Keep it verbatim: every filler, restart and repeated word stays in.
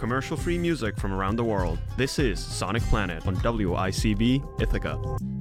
commercial-free music from around the world. This is Sonic Planet on W I C B Ithaca.